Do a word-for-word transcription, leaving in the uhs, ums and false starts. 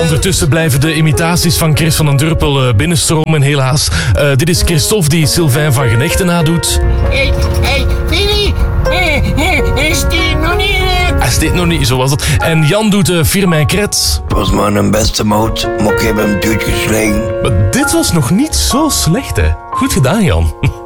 Ondertussen blijven de imitaties van Chris van den Durpel uh, binnenstromen, helaas. Uh, dit is Christophe die Sylvain van Genechten nadoet. Hé, hé, Willy, hij steekt nog niet. Hij steekt nog niet, zo was het. En Jan doet uh, Firmin Kret. Het was maar een beste moot, maar ik heb hem doodgeslagen. Maar dit was nog niet zo slecht, hè. Goed gedaan, Jan.